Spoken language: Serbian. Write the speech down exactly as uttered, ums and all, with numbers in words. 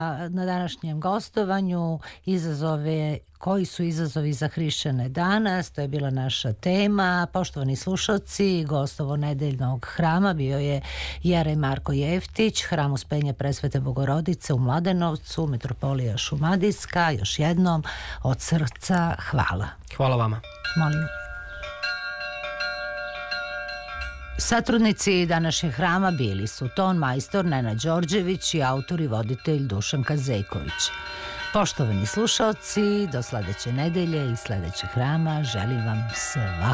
na današnjem gostovanju, izazove, koji su izazovi za hrišćane danas, to je bila naša tema. Poštovani slušalci, gost ovo nedeljnog hrama bio je Jerej Marko Jeftić, Hram Uspenja Presvete Bogorodice u Mladenovcu, Metropolija Šumadijska. Još jednom od srca hvala. Hvala vama. Molim. Satrudnici današnjeg hrama bili su ton majstor Nenad Đorđević i autor i voditelj Dušan Kazejković. Poštovani slušalci, do sledeće nedelje i sledećeg hrama želim vam svako